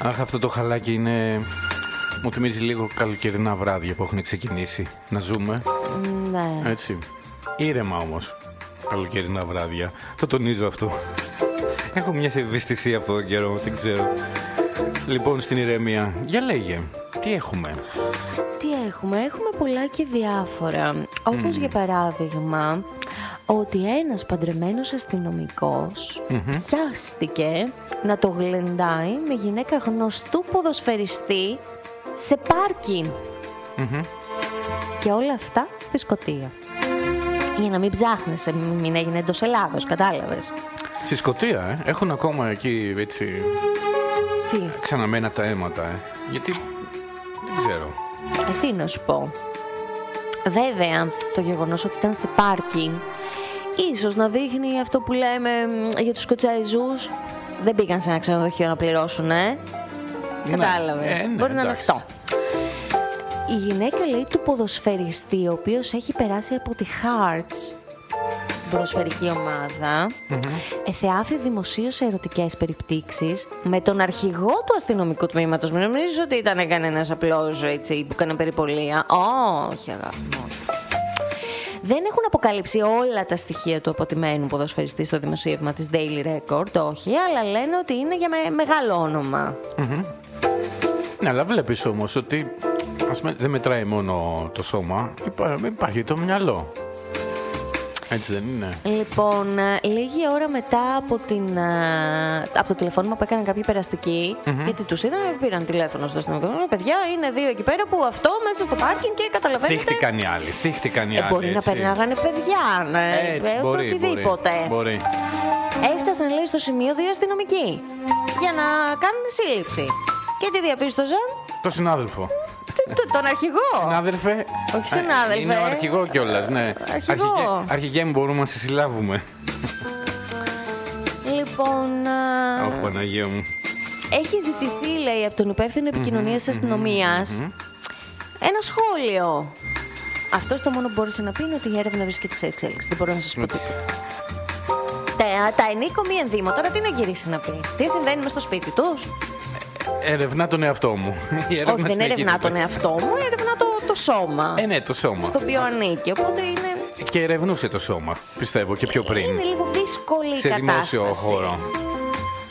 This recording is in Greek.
Αχ, αυτό το χαλάκι είναι... Μου θυμίζει λίγο καλοκαιρινά βράδια που έχουν ξεκινήσει να ζούμε. Ναι. Έτσι. Ήρεμα όμως. Καλοκαιρινά βράδια. Το τονίζω αυτό. Έχω μια ευαισθησία αυτόν τον καιρό, δεν ξέρω. Λοιπόν, στην ηρεμία, για λέγε, τι έχουμε? Έχουμε πολλά και διάφορα. Όπως για παράδειγμα, ότι ένας παντρεμένος αστυνομικός πιάστηκε να το γλεντάει με γυναίκα γνωστού ποδοσφαιριστή σε πάρκινγκ. Και όλα αυτά στη Σκωτία. Για να μην ψάχνεσαι, μην έγινε εντός Ελλάδος, κατάλαβες. Στη Σκωτία, έχουν ακόμα εκεί έτσι... Τι? Ξαναμένα τα αίματα, γιατί δεν ξέρω. Τι να σου πω. Βέβαια, το γεγονός ότι ήταν σε πάρκινγκ ίσως να δείχνει αυτό που λέμε για τους Σκοτσέζους. Δεν πήγαν σε ένα ξενοδοχείο να πληρώσουν, Κατάλαβες. Ναι, Μπορεί να είναι αυτό. Η γυναίκα, λέει, του ποδοσφαιριστή, ο οποίος έχει περάσει από τη Hearts, ποδοσφαιρική ομάδα, εθεάθη δημοσίως ερωτικές περιπτύξεις με τον αρχηγό του αστυνομικού τμήματος. Μην νομίζεις ότι ήταν κανένας απλός έτσι που έκανε περιπολία. Όχι, αγάπη μου. Δεν έχουν αποκαλύψει όλα τα στοιχεία του αποτιμένου ποδοσφαιριστή στο δημοσίευμα της Daily Record, όχι, αλλά λένε ότι είναι για μεγάλο όνομα. Ναι, αλλά βλέπεις όμως ότι δεν μετράει μόνο το σώμα, υπάρχει το μυαλό. Έτσι δεν είναι? Λοιπόν, λίγη ώρα μετά από το τηλεφώνημα που έκαναν κάποιοι περαστικοί, γιατί τους είδαμε, πήραν τηλέφωνο στο αστυνομικό. Παιδιά, είναι δύο εκεί πέρα που αυτό μέσα στο πάρκινγκ και καταλαβαίνετε. Θύχτηκαν οι άλλοι. Μπορεί να περνάγανε παιδιά, μπορεί, οτιδήποτε. Μπορεί. Έφτασαν, λέει, στο σημείο δύο αστυνομικοί για να κάνουν σύλληψη. Και τι διαπίστωσαν? Το συνάδελφο. Τον αρχηγό. Συνάδελφε. Όχι συνάδελφε. Είναι ο αρχηγό κιόλας, ναι. Αρχηγέ μου, μπορούμε να σε συλλάβουμε. Λοιπόν. Όχι, Παναγία μου. Έχει ζητηθεί, λέει, από τον υπεύθυνο επικοινωνίας της αστυνομίας ένα σχόλιο. Αυτό το μόνο που μπόρεσε να πει είναι ότι η έρευνα βρίσκεται σε εξέλιξη. Δεν μπορώ να σας πω τίποτα. Τα ενίκο μη ενδύμω. Τώρα τι να γυρίσει να πει? Τι συμβαίνει μες στο σπίτι τους? Ερευνά τον εαυτό μου. Όχι, δεν ερευνά τον εαυτό μου, ερευνά το σώμα. Ναι, το σώμα. Στο οποίο ανήκει, οπότε είναι... Και ερευνούσε το σώμα, πιστεύω, και πιο πριν. Είναι λίγο δύσκολη η κατάσταση. Σε δημόσιο χώρο.